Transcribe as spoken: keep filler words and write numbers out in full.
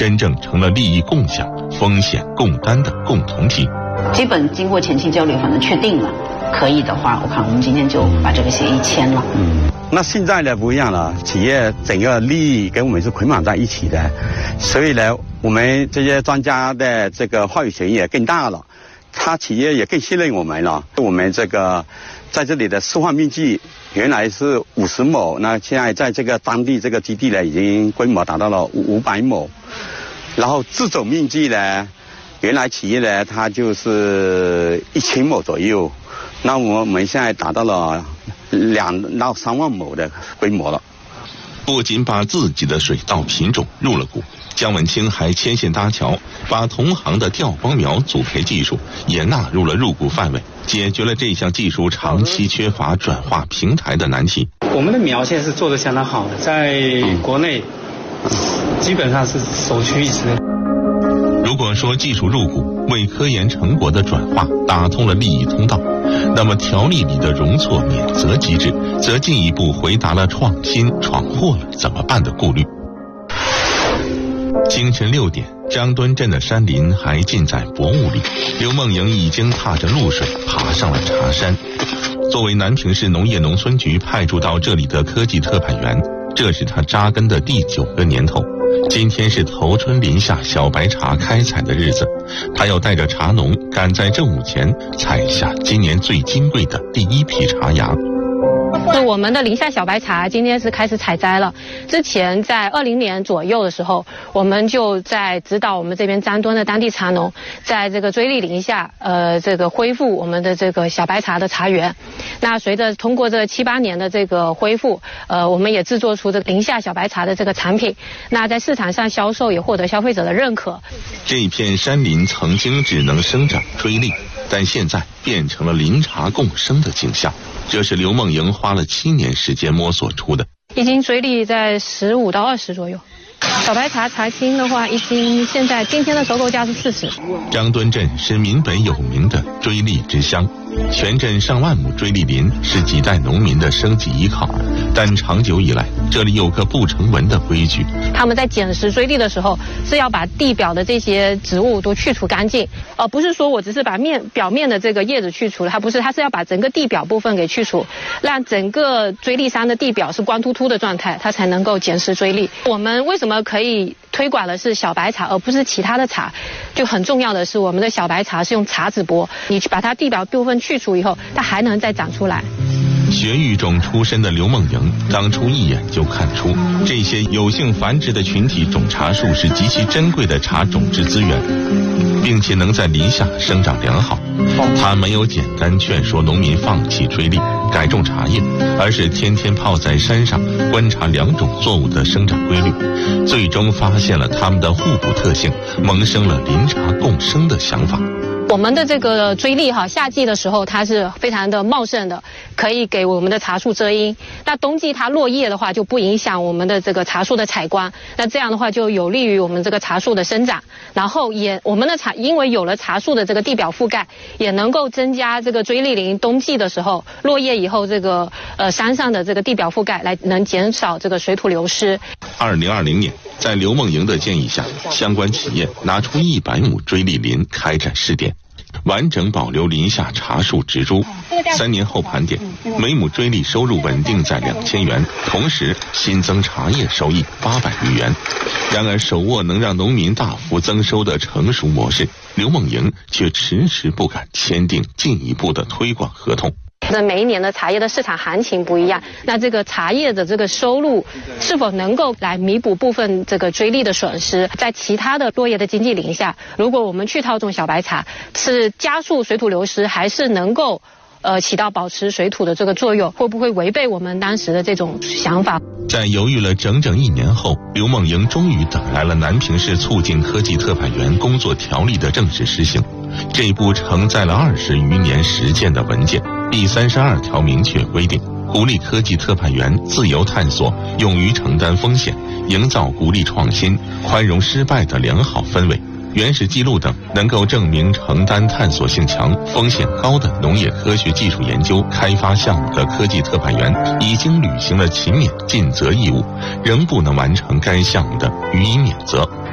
真正成了利益共享、风险共担的共同体。 基本经过前期交流，反正确定了，可以的话，我看我们今天就把这个协议签了。 嗯，那现在呢不一样了，企业整个利益跟我们是捆绑在一起的，所以呢，我们这些专家的这个话语权也更大了，他企业也更信任我们了。我们这个在这里的释放面积原来是五十亩，那现在在这个当地这个基地呢，已经规模达到了五百亩，然后自走面积呢，原来企业呢它就是一千亩左右，那我们现在达到了两到三万亩的规模了。 不仅把自己的水稻品种入了股，姜文清还牵线搭桥，把同行的吊光苗组培技术也纳入了入股范围，解决了这项技术长期缺乏转化平台的难题。 我们的苗现在是做得相当好的，在国内基本上是首屈一指。 如果说技术入股为科研成果的转化打通了利益通道，那么条例里的容错免责机制则进一步回答了创新闯祸了怎么办的顾虑。清晨六点，张墩镇的山林还浸在薄雾里，刘梦莹已经踏着露水爬上了茶山。作为南平市农业农村局派驻到这里的科技特派员，这是他扎根的第九个年头。今天是头春林下小白茶开采的日子，他要带着茶农赶在正午前采下今年最金贵的第一批茶芽。 是我们的林下小白茶今天是开始采摘了。之前在二零年左右的时候，我们就在指导我们这边张墩的当地茶农，在这个追丽林下，呃，这个恢复我们的这个小白茶的茶园。那随着通过这七八年的这个恢复，呃，我们也制作出这个林下小白茶的这个产品。那在市场上销售也获得消费者的认可。 这片山林曾经只能生长追丽，但现在变成了林茶共生的景象。这是刘梦莹花了七年时间摸索出的。 一斤追丽在十五到二十左右，小白茶茶青的话，一斤现在今天的收购价是四十。 张墩镇是闽北有名的追丽之乡，全镇上万亩追丽林是几代农民的生计依靠，但长久以来，这里有个不成文的规矩： 他们在捡拾追丽的时候，是要把地表的这些植物都去除干净，而、呃、不是说我只是把面表面的这个叶子去除了，它不是，它是要把整个地表部分给去除，让整个追丽山的地表是光秃秃的状态，它才能够捡拾追丽。我们为什么可以推广的是小白茶，而不是其他的茶？就很重要的是，我们的小白茶是用茶籽播，你去把它地表部分去除以后，它还能再长出来。 学育种出身的刘梦莹当初一眼就看出，这些有性繁殖的群体种茶树是极其珍贵的茶种质资源，并且能在林下生长良好。他没有简单劝说农民放弃追丽改种茶叶，而是天天泡在山上观察两种作物的生长规律，最终发现了它们的互补特性，萌生了林茶共生的想法。 我们的这个追丽哈，夏季的时候它是非常的茂盛的，可以给我们的茶树遮阴。那冬季它落叶的话，就不影响我们的这个茶树的采光。那这样的话就有利于我们这个茶树的生长。然后也我们的茶，因为有了茶树的这个地表覆盖，也能够增加这个追丽林冬季的时候落叶以后这个呃山上的这个地表覆盖，来能减少这个水土流失。 二零二零年，在刘梦莹的建议下，相关企业拿出一百亩追丽林开展试点。完整保留林下茶树植株，三年后盘点，每亩追丽收入稳定在两千元，同时新增茶叶收益八百余元。然而，手握能让农民大幅增收的成熟模式，刘梦莹却迟迟不敢签订进一步的推广合同。 那每一年的茶叶的市场行情不一样，那这个茶叶的这个收入是否能够来弥补部分这个追丽的损失？在其他的落叶的经济林下，如果我们去套种小白茶，是加速水土流失，还是能够呃起到保持水土的这个作用？会不会违背我们当时的这种想法？ 在犹豫了整整一年后，刘梦莹终于等来了南平市促进科技特派员工作条例的正式实行。这部承载了二十余年实践的文件，第三十二条明确规定，鼓励科技特派员自由探索，勇于承担风险，营造鼓励创新、宽容失败的良好氛围。原始记录等能够证明承担探索性强、风险高的农业科学技术研究开发项目的科技特派员，已经履行了勤勉尽责义务，仍不能完成该项目的，予以免责。